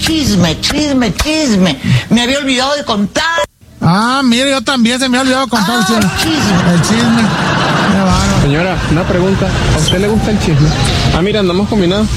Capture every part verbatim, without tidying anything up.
chisme, chisme, chisme. Me había olvidado de contar. Ah, mire, yo también se me ha olvidado contar ah, el chisme. El chisme. Qué bárbaro. Señora, una pregunta. ¿A usted le gusta el chisme? Ah, mira, andamos combinados.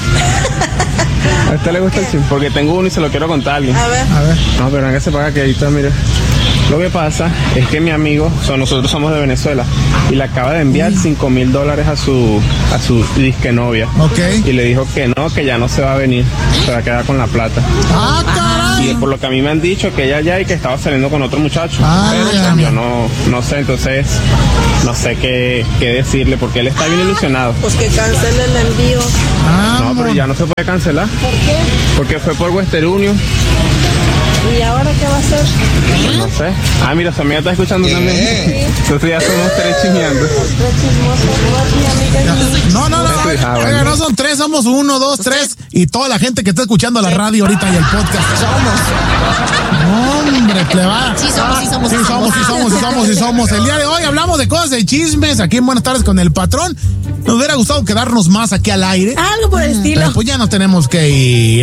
¿A usted le gusta el chisme? Porque tengo uno y se lo quiero contar a alguien. A ver. A ver. No, pero no que se paga que ahí está, mire. Lo que pasa es que mi amigo, o sea, nosotros somos de Venezuela, y le acaba de enviar cinco mil dólares a su a su disque novia. Ok. Y le dijo que no, que ya no se va a venir, se va a quedar con la plata. Ah, caray. Y por lo que a mí me han dicho, que ella ya y que estaba saliendo con otro muchacho. Ah, pero ya. yo no, no sé, entonces, no sé qué, qué decirle, porque él está bien ilusionado. Pues que cancele el envío. Ah, No, pero ya no se puede cancelar. ¿Por qué? Porque fue por Western Union. ¿Y ahora qué va a hacer? Pues no sé. Ah, mira, su amiga está escuchando también. Entonces ya somos tres chismeando. Tres chismosos. No, no, no. Ah, Oiga, bueno. no son tres, somos uno, dos, tres. Y toda la gente que está escuchando la radio ahorita y el podcast. Somos. Hombre, plebada. Sí somos, sí somos. Sí somos, sí somos, sí somos, sí somos. El día de hoy hablamos de cosas de chismes aquí en Buenas Tardes con el Patrón. Nos hubiera gustado quedarnos más aquí al aire. Algo por el estilo. Pero pues ya nos tenemos que ir.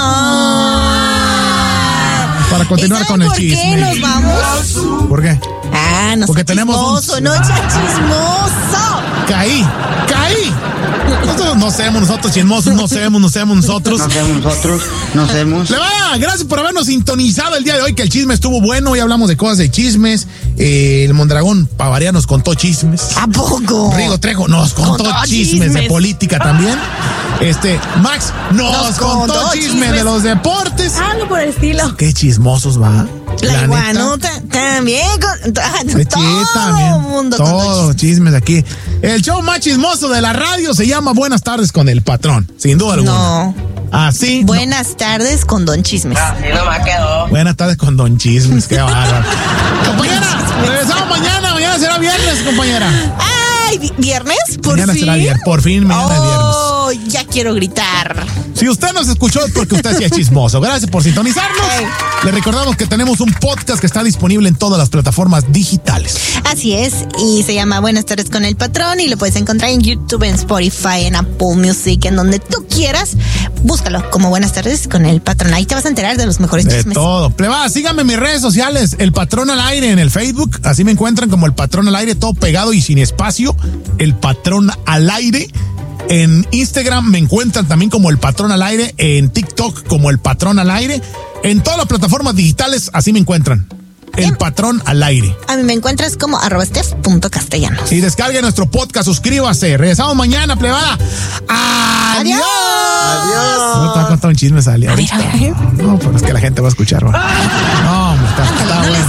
No. Para continuar con el chisme. ¿Por qué nos vamos? ¿Por qué? Ah, no Porque sea tenemos un- chismoso, no sea chismoso. Caí, caí. Nosotros no seamos nosotros chismosos, no seamos, no seamos nosotros. No seamos nosotros, no seamos. Le va, gracias por habernos sintonizado el día de hoy, que el chisme estuvo bueno. Hoy hablamos de cosas de chismes. Eh, el Mondragón Pavaria nos contó chismes. ¿A poco? Rigo Trejo nos contó, Contó chismes, chismes. de política también. Este, Max nos, Nos contó, contó chisme chismes. de los deportes. Algo por el estilo. Qué chismosos va. La, neta. iguanota también. Con, Sí, todo también. el mundo con Todos chismes aquí. El show más chismoso de la radio se llama Buenas Tardes con el Patrón, sin duda alguna. No. Así. Buenas tardes con Don Chismes. Así nomás quedó. Buenas tardes con Don Chismes, qué bárbaro. Compañera, regresamos mañana, mañana será viernes, compañera. Ay, vi- ¿viernes? ¿Por Mañana fin? será viernes, por fin mañana es viernes. Oh, ya quiero gritar. Si usted nos escuchó es porque usted sí es chismoso. Gracias por sintonizarnos. Hey. Le recordamos que tenemos un podcast que está disponible en todas las plataformas digitales. Así es, y se llama Buenas tardes con el Patrón y lo puedes encontrar en YouTube, en Spotify, en Apple Music, en donde tú quieras. Búscalo como Buenas tardes con el Patrón. Ahí te vas a enterar de los mejores De chismes. todo. Plebada, síganme en mis redes sociales, El Patrón al Aire en el Facebook. Así me encuentran como El Patrón al Aire, todo pegado y sin espacio. El Patrón al Aire. En Instagram me encuentran también como El Patrón al Aire. En TikTok como El Patrón al Aire. En todas las plataformas digitales así me encuentran. El Patrón al Aire. A mí me encuentras como arroba steph punto castellanos. Y descargue nuestro podcast, suscríbase. Regresamos mañana, plebada. ¡Adiós! Adiós. No te va a contar un chisme, Sally. A ver, a ver, a ver. No, pero es que la gente va a escuchar, ¿va? No, hombre, está, está No les bueno.